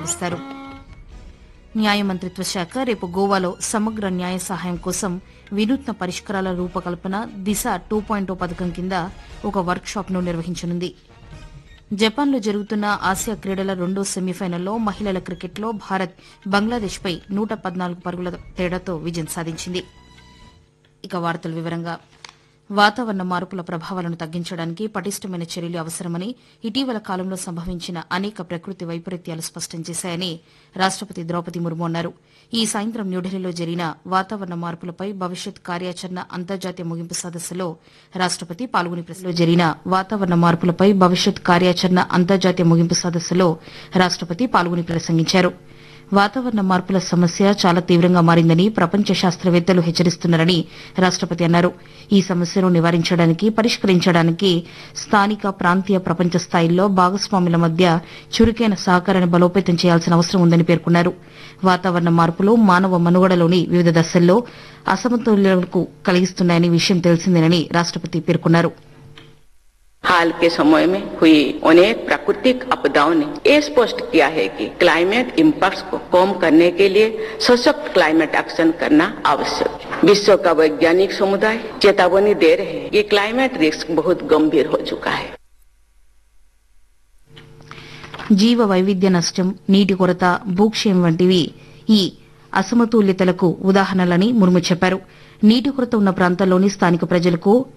ప్రారంభిస్తారు. న్యాయ మంత్రిత్వ శాఖ రేపు గోవాలో సమగ్ర న్యాయ సహాయం కోసం వినూత్న పరిష్కారాల రూపకల్పన దిశ 2.0 పథకం కింద ఒక వర్క్షాప్ను నిర్వహించనుంది. జపాన్లో జరుగుతున్న ఆసియా క్రీడల రెండో సెమీఫైనల్లో మహిళల క్రికెట్లో భారత్ బంగ్లాదేశ్పై 114 పరుగుల తేడాతో విజయం సాధించింది. ఇక వార్తల వివరంగా వాతావరణ మార్పుల ప్రభావాలను తగ్గించడానికి పటిష్టమైన చర్యలు అవసరమని ఇటీవల కాలంలో సంభవించిన అనేక ప్రకృతి వైపరీత్యాలు స్పష్టం చేశాయని రాష్టపతి ద్రౌపది ముర్ము అన్నారు. ఈ సాయంత్రం న్యూఢిల్లీలో జరిగిన వాతావరణ మార్పులపై భవిష్యత్ కార్యాచరణ అంతర్జాతీయ ముగింపు సదస్సులో రాష్టపతి పాల్గొని ప్రసంగించారు. వాతావరణ మార్పుల సమస్య చాలా తీవ్రంగా మారిందని ప్రపంచ శాస్త్రవేత్తలు హెచ్చరిస్తున్నారని రాష్టపతి అన్నారు. ఈ సమస్యను నివారించడానికి, పరిష్కరించడానికి స్థానిక, ప్రాంతీయ, ప్రపంచ స్థాయిల్లో భాగస్వాముల మధ్య చురుకైన సహకారాన్ని బలోపేతం చేయాల్సిన అవసరం ఉందని పేర్కొన్నారు. వాతావరణ మార్పులు మానవ మనుగడలోని వివిధ దశల్లో అసమతుల్యతకు కలిగిస్తున్నాయని విషయం తెలిసిందేనని రాష్టపతి పేర్కొన్నారు. हाल के समय में हुई अनेक प्राकृतिक आपदाओं ने ये स्पष्ट किया है कि क्लाइमेट इम्पैक्ट्स को कम करने के लिए सशक्त क्लाइमेट एक्शन करना आवश्यक है. विश्व का वैज्ञानिक समुदाय चेतावनी दे रहे हैं कि क्लाइमेट रिस्क बहुत गंभीर हो चुका है. జీవ వైవిధ్య నష్టం, నీటి కొరత, భూక్షయం వంటివి ఈ అసమతుల్యతలకు ఉదాహరణలని ముర్ము చెప్పారు. నీటి కొరత ఉన్న ప్రాంతాల్లోని స్థానిక ప్రజలకు